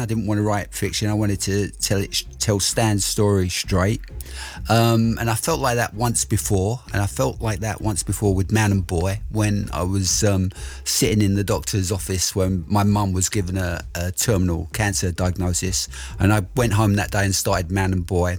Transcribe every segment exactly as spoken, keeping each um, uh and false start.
I didn't want to write fiction. I wanted to tell it, tell Stan's story straight. Um, and I felt like that once before. And I felt like that once before with Man and Boy, when I was um, sitting in the doctor's office when my mum was given a, a terminal cancer diagnosis. And I went home that day and started Man and Boy.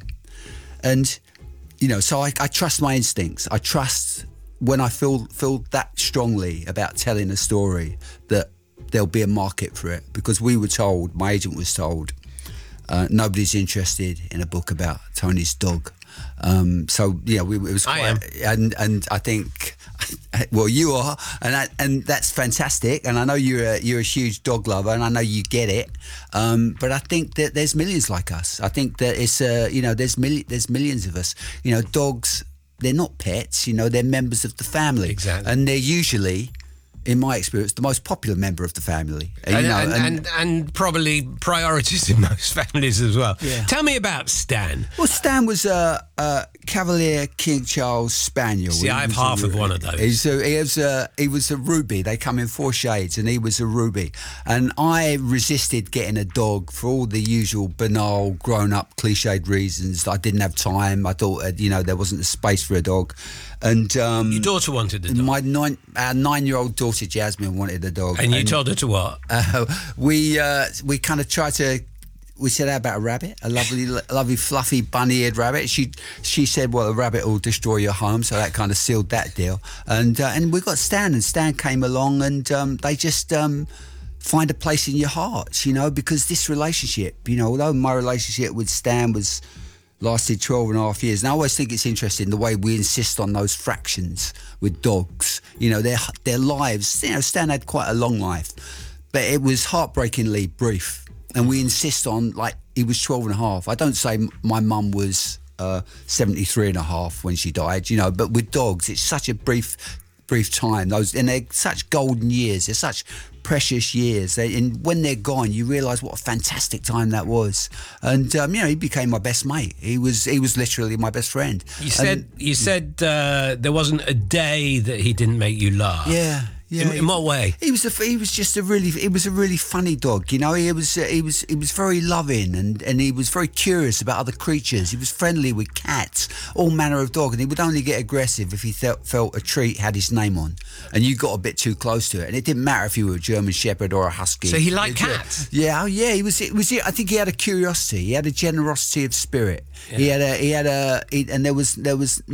And, you know, so I, I trust my instincts. I trust when I feel feel that strongly about telling a story that there'll be a market for it, because we were told, my agent was told, uh, nobody's interested in a book about Tony's dog. Um, so yeah, we, it was quite, I am. and and I think, well, you are, and that, and that's fantastic. And I know you're a, you're a huge dog lover, and I know you get it. Um, but I think that there's millions like us. I think that it's uh, you know, there's mil- there's millions of us. You know, dogs, they're not pets. You know, they're members of the family, exactly, and they're usually, in my experience, the most popular member of the family. You and, know, and, and, and, and probably priorities in most families as well. Yeah. Tell me about Stan. well, Stan was a, a Cavalier King Charles Spaniel. See, He I have was half a, of one of those. He's a, he, was a, he was a ruby. They come in four shades, and he was a ruby. And I resisted getting a dog for all the usual banal, grown-up, cliched reasons. I didn't have time. I thought, uh, you know, there wasn't a space for a dog. And um, Your daughter wanted a dog. my nine, our nine-year-old daughter Jasmine wanted a dog. And you told her to what? Uh, we uh, we kind of tried to. We said, how about a rabbit? A lovely, lovely, fluffy, bunny-eared rabbit. She she said, well, a rabbit will destroy your home, so that kind of sealed that deal. And uh, and we got Stan, and Stan came along, and um, they just um, find a place in your hearts, you know, because this relationship, you know, although my relationship with Stan was lasted twelve and a half years. And I always think it's interesting the way we insist on those fractions with dogs. You know, their their lives, you know, Stan had quite a long life, but it was heartbreakingly brief. And we insist on, like, he was twelve and a half. I don't say my mum was uh, seventy-three and a half when she died, you know, but with dogs, it's such a brief brief time. Those, and they're such golden years. They're such precious years. They, and when they're gone, you realise what a fantastic time that was. And um, you know, he became my best mate. He was he was literally my best friend. You said and, you said uh, there wasn't a day that he didn't make you laugh. Yeah. Yeah, in, in what way? He was a, he was just a really he was a really funny dog, you know. He was uh, he was he was very loving, and, and he was very curious about other creatures. He was friendly with cats, all manner of dog, and he would only get aggressive if he felt felt a treat had his name on, and you got a bit too close to it. And it didn't matter if you were a German Shepherd or a Husky. So he liked it, cats. Yeah, oh yeah. He was it was I think he had a curiosity. He had a generosity of spirit. Yeah. He had a he had a he, and there was there was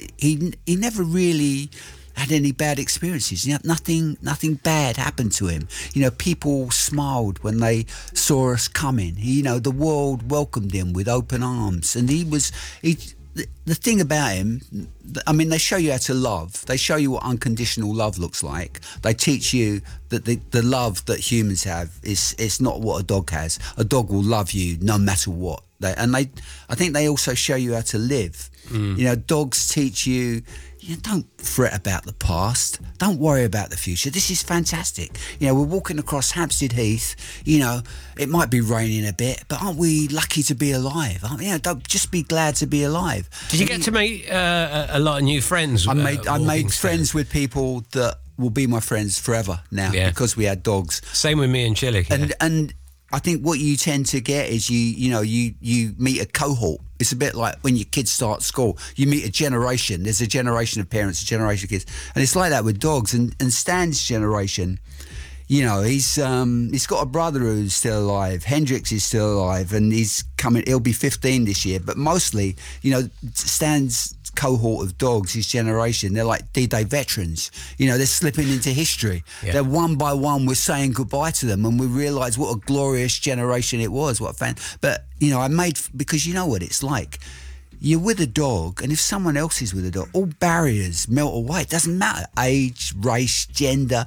he he never really had any bad experiences. You know, nothing nothing bad happened to him. You know, people smiled when they saw us coming. He, you know, the world welcomed him with open arms, and he was he the, the thing about him, I mean, they show you how to love. They show you what unconditional love looks like. They teach you that the, the love that humans have is it's not what a dog has. A dog will love you no matter what. They, and they, I think they also show you how to live. Mm. You know, dogs teach you, you know, don't fret about the past. Don't worry about the future. This is fantastic. You know, we're walking across Hampstead Heath. You know, it might be raining a bit, but aren't we lucky to be alive? Aren't we? You know, don't just be glad to be alive. Did you get to meet uh, a lot of new friends? I made uh, I made Stan? friends with people that will be my friends forever now, yeah. because we had dogs. Same with me and Chili. Yeah. And and I think what you tend to get is you you know you you meet a cohort. It's a bit like when your kids start school. You meet a generation. There's a generation of parents, a generation of kids, and it's like that with dogs. And and Stan's generation, you know, he's um he's got a brother who's still alive. Hendrix is still alive, and he's coming. He'll be fifteen this year. But mostly, you know, Stan's cohort of dogs, his generation, they're like D-Day veterans. You know, they're slipping into history. Yeah. They're one by one, we're saying goodbye to them, and we realise what a glorious generation it was. What a fan! But you know, I made because you know what it's like. You're with a dog, and if someone else is with a dog, all barriers melt away. It doesn't matter age, race, gender,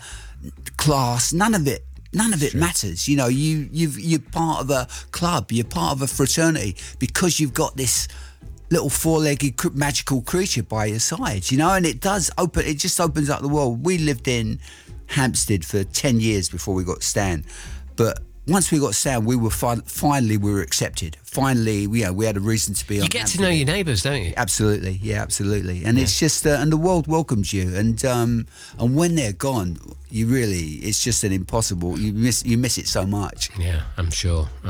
class, none of it. None of it True. matters. You know, you you've you're part of a club. You're part of a fraternity because you've got this little four-legged magical creature by your side, you know, and it does open, it just opens up the world. We lived in Hampstead for ten years before we got Stan, but once we got Stan, we were fi- finally we were accepted. Finally, you know, we had a reason to be on You get Hampstead. to know your neighbours, don't you? Absolutely, yeah, absolutely. And yeah. it's just, uh, and the world welcomes you, and um, and when they're gone, you really, it's just an impossible, you miss, you miss it so much. Yeah, I'm sure. I'm